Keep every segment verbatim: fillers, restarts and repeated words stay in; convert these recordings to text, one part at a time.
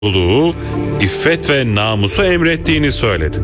doğruluğu, iffet ve namusu emrettiğini söyledin.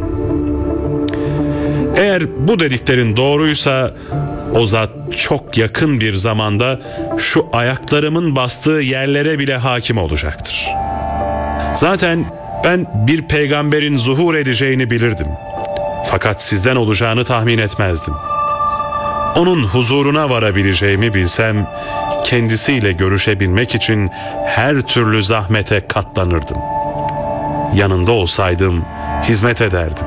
Eğer bu dediklerin doğruysa o zat çok yakın bir zamanda şu ayaklarımın bastığı yerlere bile hakim olacaktır. Zaten ben bir peygamberin zuhur edeceğini bilirdim. Fakat sizden olacağını tahmin etmezdim. Onun huzuruna varabileceğimi bilsem, kendisiyle görüşebilmek için her türlü zahmete katlanırdım. Yanında olsaydım hizmet ederdim.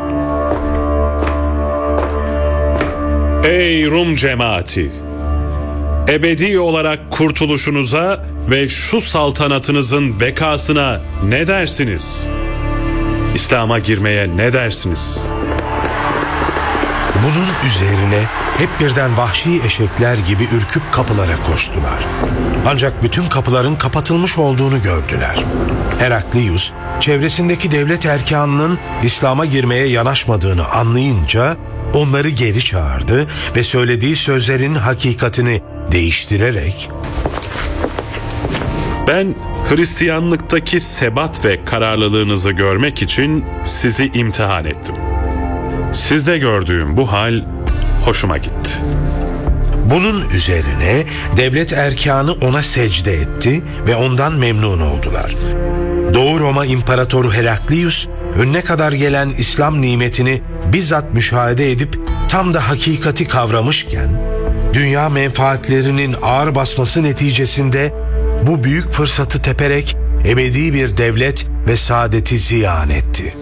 Ey Rum cemaati! Ebedi olarak kurtuluşunuza ve şu saltanatınızın bekasına ne dersiniz? İslam'a girmeye ne dersiniz? Bunun üzerine hep birden vahşi eşekler gibi ürküp kapılara koştular. Ancak bütün kapıların kapatılmış olduğunu gördüler. Heraklius, çevresindeki devlet erkanının İslam'a girmeye yanaşmadığını anlayınca onları geri çağırdı ve söylediği sözlerin hakikatini değiştirerek Ben Hristiyanlıktaki sebat ve kararlılığınızı görmek için sizi imtihan ettim. Sizde gördüğüm bu hal hoşuma gitti. Bunun üzerine devlet erkanı ona secde etti ve ondan memnun oldular. Doğu Roma İmparatoru Heraklius, önüne kadar gelen İslam nimetini bizzat müşahede edip tam da hakikati kavramışken, dünya menfaatlerinin ağır basması neticesinde bu büyük fırsatı teperek ebedi bir devlet ve saadeti ziyan etti.